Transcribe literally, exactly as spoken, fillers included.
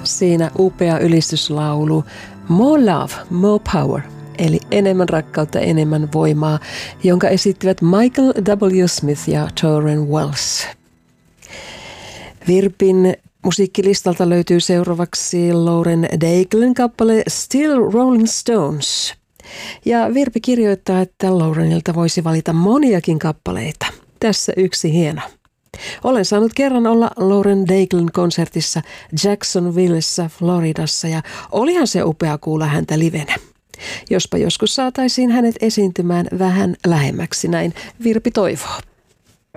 Siinä upea ylistyslaulu More Love, More Power, eli enemmän rakkautta, enemmän voimaa, jonka esittivät Michael W. Smith ja Tauren Wells. Virpin musiikkilistalta löytyy seuraavaksi Lauren Daiglen kappale Still Rolling Stones. Ja Virpi kirjoittaa, että Laurenilta voisi valita moniakin kappaleita. Tässä yksi hieno. Olen saanut kerran olla Lauren Daiglen konsertissa Jacksonvillessä, Floridassa, ja olihan se upea kuulla häntä livenä. Jospa joskus saataisiin hänet esiintymään vähän lähemmäksi, näin Virpi toivoo.